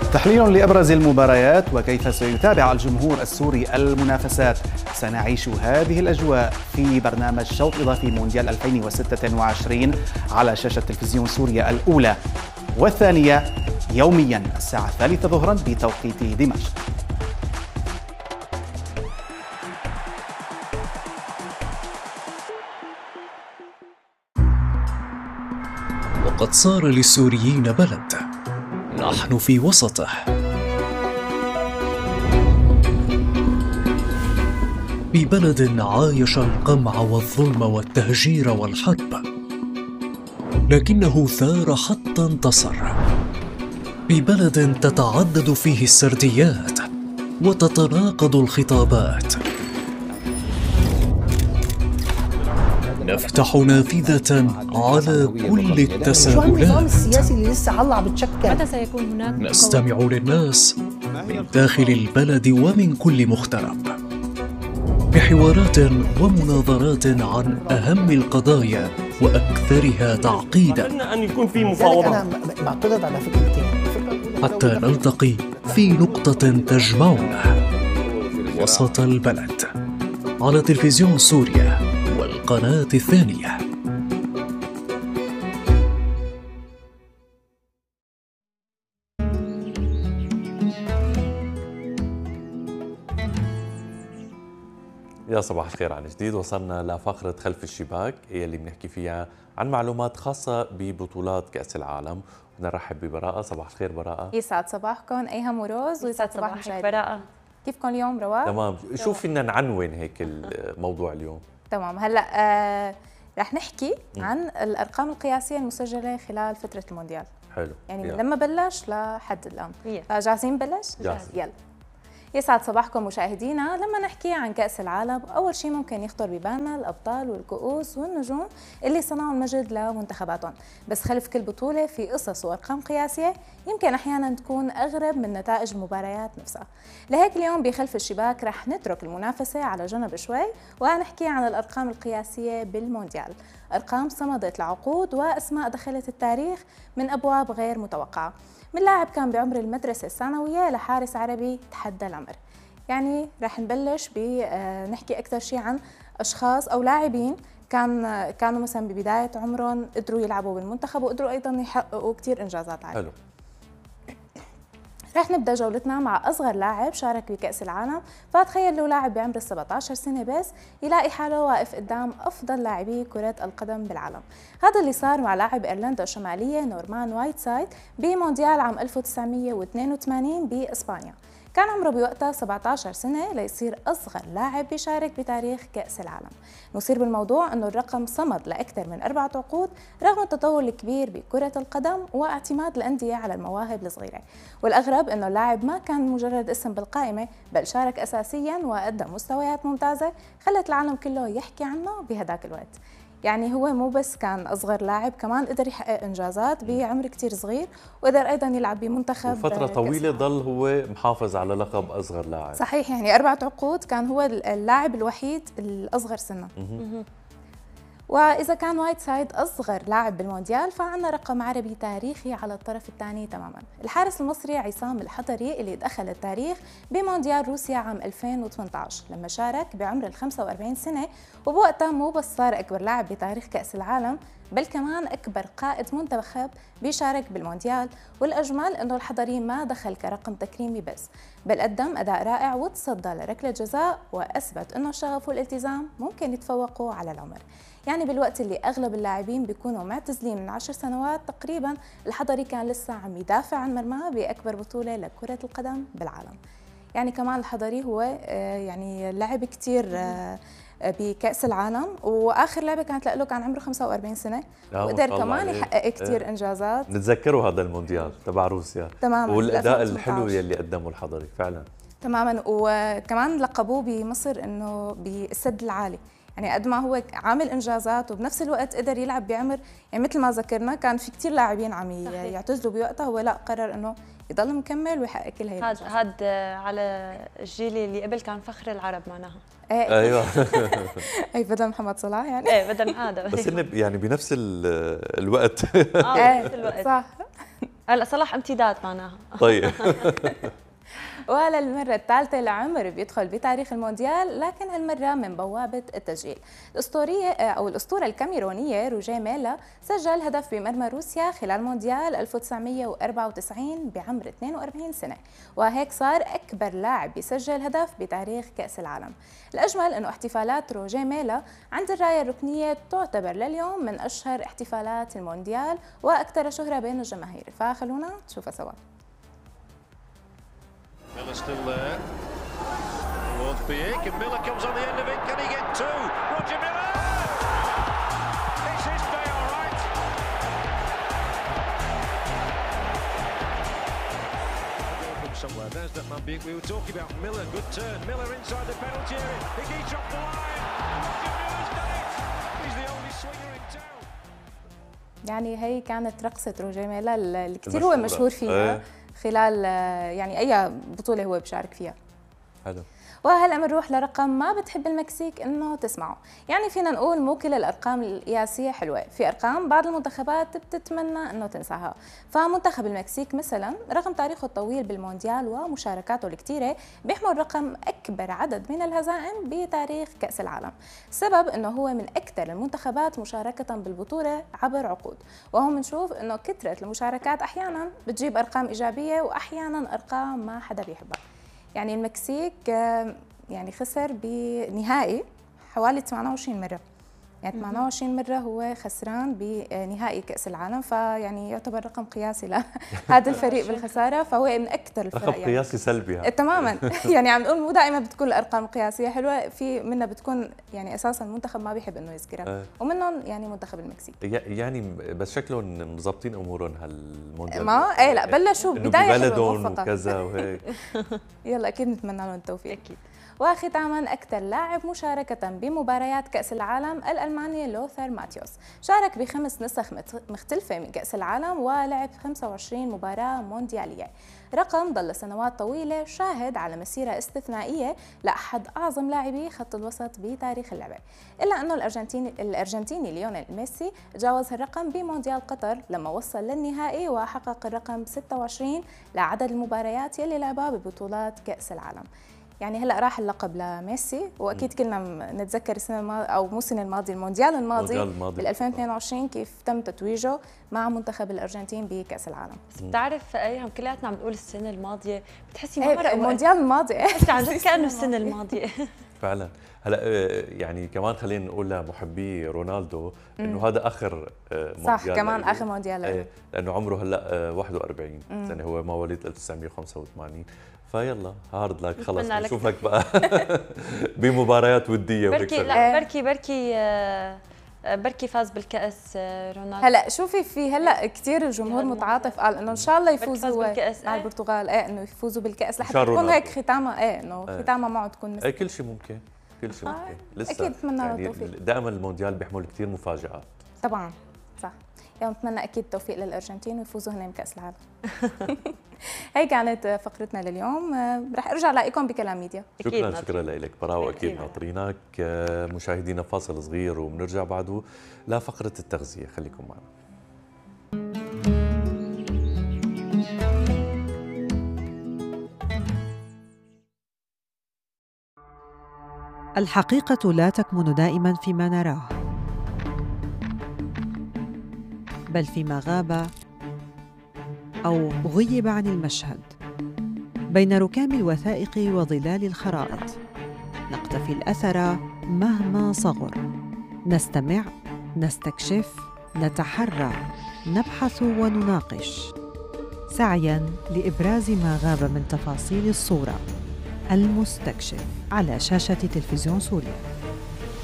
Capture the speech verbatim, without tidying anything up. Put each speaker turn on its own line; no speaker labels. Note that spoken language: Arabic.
تحليل لأبرز المباريات وكيف سيتابع الجمهور السوري المنافسات. سنعيش هذه الأجواء في برنامج شوط إضافي مونديال ألفين وستة وعشرين على شاشة تلفزيون سوريا الأولى والثانية يوميا الساعة الثالثة ظهرا بتوقيت دمشق.
وقد صار للسوريين بلد نحن في وسطه، ببلد عايش القمع والظلم والتهجير والحرب، لكنه ثار حتى انتصر، ببلد تتعدد فيه السرديات وتتناقض الخطابات. نفتح نافذة على كل التساؤلات.
السياسي اللي لسه علّع بتشكل.
متى سيكون هناك؟
نستمع للناس من داخل البلد ومن كل مغترب، بحوارات ومناظرات عن أهم القضايا وأكثرها تعقيدا.
أتمنى أن يكون في مفاوضات.
أنا بعترض على فكرتين.
حتى نلتقي في نقطة تجمعنا وسط البلد على تلفزيون سوريا والقناة الثانية.
يا صباح الخير عن جديد. وصلنا لفقرة خلف الشباك، هي اللي بنحكي فيها عن معلومات خاصة ببطولات كأس العالم. بدنا نرحب ببراءة. صباح الخير براءة.
يسعد صباحكم أيهم وروز، ويسعد صباح مشاهدينا.
براءة،
كيفكم اليوم رواق؟
تمام. شو فينا نعنون هيك الموضوع اليوم؟
تمام. هلا آه رح نحكي م. عن الأرقام القياسية المسجلة خلال فترة المونديال.
حلو.
يعني من لما بلش لحد الآن. فجاهزين بلش؟
جاهز.
يلا. يسعد صباحكم مشاهدينا. لما نحكي عن كأس العالم أول شيء ممكن يخطر ببالنا الأبطال والكؤوس والنجوم اللي صنعوا المجد لمنتخباتهم، بس خلف كل بطولة في قصص وأرقام قياسية يمكن أحيانا تكون أغرب من نتائج المباريات نفسها. لهيك اليوم بخلف الشباك رح نترك المنافسة على جنب شوي وهنحكي عن الأرقام القياسية بالمونديال، أرقام صمدت لعقود وأسماء دخلت التاريخ من أبواب غير متوقعة، من لاعب كان بعمر المدرسة الثانوية لحارس عربي تحدى العمر. يعني رح نبلش بنحكي أكثر شيء عن أشخاص أو لاعبين كان كانوا مثلا ببداية عمرهم قدروا يلعبوا بالمنتخب وقدروا أيضا يحققوا كثير إنجازات عالية.
حلو.
رح نبدأ جولتنا مع أصغر لاعب شارك بكأس العالم، فتخيل لو لاعب بعمر سبعة عشر سنة بس يلاقي حاله واقف قدام أفضل لاعبي كرة القدم بالعالم. هذا اللي صار مع لاعب إيرلندا الشمالية نورمان وايتسايد بمونديال عام ألف وتسعمية واثنين وثمانين بإسبانيا. كان عمره بوقتها سبعة عشر سنة ليصير أصغر لاعب بيشارك بتاريخ كأس العالم. نصير بالموضوع أنه الرقم صمد لأكثر من أربعة عقود رغم التطور الكبير بكرة القدم واعتماد الأندية على المواهب الصغيرة. والأغرب أنه اللاعب ما كان مجرد اسم بالقائمة، بل شارك أساسياً وأدى مستويات ممتازة خلت العالم كله يحكي عنه بهداك الوقت. يعني هو مو بس كان أصغر لاعب، كمان قدر يحقق إنجازات بعمر كتير صغير، وقدر أيضاً يلعب بمنتخب
فترة طويلة ضل هو محافظ على لقب أصغر لاعب.
صحيح، يعني أربعة عقود كان هو اللاعب الوحيد الأصغر سنا. وإذا كان وايتسايد أصغر لاعب بالمونديال فعنا رقم عربي تاريخي على الطرف الثاني تماما، الحارس المصري عصام الحضري اللي دخل التاريخ بمونديال روسيا عام ألفين وثمانية عشر لما شارك بعمر ال خمسة وأربعين سنة، وبوقتها مو بس صار أكبر لاعب بتاريخ كأس العالم بل كمان أكبر قائد منتخب بيشارك بالمونديال. والأجمل أنه الحضري ما دخل كرقم تكريمي بس، بل قدم أداء رائع وتصدى لركلة جزاء وأثبت أنه الشغف والالتزام ممكن يتفوقوا على العمر. يعني بالوقت اللي أغلب اللاعبين بيكونوا معتزلين من عشر سنوات تقريباً، الحضري كان لسه عم يدافع عن مرماه بأكبر بطولة لكرة القدم بالعالم. يعني كمان الحضري هو يعني لعب كتير بكأس العالم، وآخر لعبة كانت له كان عمره خمسة وأربعين سنة، وقدر كمان يحقق كتير إنجازات.
نتذكروا هذا المونديال تبع روسيا
تماما،
والأداء الحلو يلي قدمه الحضري فعلاً.
تماماً. وكمان لقبوه بمصر إنه بالسد العالي، يعني قد ما هو عامل انجازات وبنفس الوقت قدر يلعب بعمر، يعني مثل ما ذكرنا كان في كثير لاعبين عم يعتزلوا بوقتها، هو لا قرر انه يضل مكمل ويحقق كل هي
هذا هذا على الجيل اللي قبل كان فخر العرب معناها.
ايه
ايوه
اي بدل محمد صلاح يعني.
ايه بدل هذا
بس انه يعني بنفس الوقت.
اه بنفس الوقت
صح.
هلا صلاح امتداد معناها.
طيب.
وللمرة الثالثة لعمر بيدخل بتاريخ المونديال، لكن هالمرة من بوابة التسجيل. الأسطورية أو الأسطورة الكاميرونية روجيه ميلا سجل هدف بمرمى روسيا خلال مونديال ألف وتسعمية وأربعة وتسعين بعمر اثنين وأربعين سنة، وهيك صار أكبر لاعب يسجل هدف بتاريخ كأس العالم. الأجمل أنه احتفالات روجيه ميلا عند الراية الركنية تعتبر لليوم من أشهر احتفالات المونديال وأكثر شهرة بين الجماهير، فخلونا نشوفها سوا.
Miller still there. Towards Biek, and Miller comes on the end of it. Can he get two? Roger Miller! It's his day, all right. From somewhere. There's that man Biek we were talking about. Miller, good turn. Miller inside the penalty area. He gets off the line. Roger Miller's done it. He's the only swinger in town.
يعني هي كانت رقصة روجيه ميلا اللي كثير هو مشهور فيها. ايه. خلال يعني أي بطولة هو بشارك فيها.
حلو.
وهلا بنروح لرقم ما بتحب المكسيك انه تسمعه، يعني فينا نقول مو كل الارقام القياسيه حلوه، في ارقام بعض المنتخبات بتتمنى انه تنساها، فمنتخب المكسيك مثلا رغم تاريخه الطويل بالمونديال ومشاركاته الكثيره بيحمل رقم اكبر عدد من الهزائم بتاريخ كاس العالم، السبب انه هو من اكثر المنتخبات مشاركه بالبطوله عبر عقود، وهو بنشوف انه كثره المشاركات احيانا بتجيب ارقام ايجابيه واحيانا ارقام ما حدا بيحبها. يعني المكسيك يعني خسر بنهائي حوالي ثمانية وعشرين مرة، يعني ثمانية وعشرين مرة هو خسران بنهائي كأس العالم، فيعني يعتبر رقم قياسي لهذا الفريق بالخسارة، فهو من أكثر الفرق
رقم يعني قياسي سلبي يعني.
تماما. يعني عم نقول مو دائما بتكون الأرقام القياسية حلوة، في منها بتكون يعني أساسا المنتخب ما بيحب إنه يذكرها، أه. ومنهم يعني منتخب المكسيك.
يعني بس شكلهم مظبطين أمورهم هالمونديال.
ما إيه لا بلشوا بداية حلوة موفقة
وكذا وهيك.
يلا أكيد نتمنى لهم التوفيق. أكيد. وختاما أكثر لاعب مشاركة بمباريات كأس العالم الألماني لوثر ماتيوس، شارك بخمس نسخ مختلفة من كأس العالم ولعب خمسة وعشرين مباراة مونديالية، رقم ضل سنوات طويلة شاهد على مسيرة استثنائية لأحد أعظم لاعبي خط الوسط بتاريخ اللعبة، إلا أنه الأرجنتيني الأرجنتيني ليونيل ميسي جاوز الرقم بمونديال قطر لما وصل للنهائي وحقق الرقم ستة وعشرين لعدد المباريات يلي لعبها ببطولات كأس العالم. يعني هلا راح اللقب لميسي، واكيد كلنا نتذكر السنه الماضيه او مو السنه الماضيه المونديال الماضي بال ألفين واثنين وعشرين كيف تم تتويجه مع منتخب الارجنتين بكاس العالم.
بس بتعرف ايام كلياتنا عم نقول السنه الماضيه، بتحسي
ما مرق المونديال الماضي،
بتحسي عن جد كانه السنه الماضيه.
فعلا. هلا يعني كمان خلينا نقول لمحبي رونالدو انه هذا اخر مونديال،
صح كمان اخر مونديال
ايه لانه عمره هلا واحد وأربعين سنه، هو مواليد ألف وتسعمية وخمسة وثمانين، فيلا هارد لك خلص نشوفك بقى بمباريات وديه
بركي لا بركي بركي بركي فاز بالكأس رونالدو.
هلا شوفي في هلا كثير الجمهور متعاطف، قال انه ان شاء الله يفوزوا مع البرتغال، ايه انه يفوزوا بالكأس لحتى تكون هيك ختامها، ايه انه ختامها معه تكون
ايه كل شيء ممكن، كل شيء ممكن لسه
اكيد بتمنى له
يعني
التوفيق.
دائما المونديال بيحمل كثير مفاجآت
طبعا صح، يعني بتمنى اكيد التوفيق للارجنتين ويفوزوا هن بكأس العالم. هي كانت فقرتنا لليوم، رح ارجع الاقيكم بكلام ميديا.
شكرا شكرا لك براء، واكيد ناطرينك. مشاهدينا فاصل صغير وبنرجع بعده لفقره التغذيه، خليكم معنا.
الحقيقة لا تكمن دائما فيما نراه، بل فيما غاب أو غيب عن المشهد، بين ركام الوثائق وظلال الخرائط نقتفي الأثر مهما صغر، نستمع، نستكشف، نتحرى، نبحث ونناقش، سعياً لإبراز ما غاب من تفاصيل الصورة. المستكشف على شاشة تلفزيون سوريا.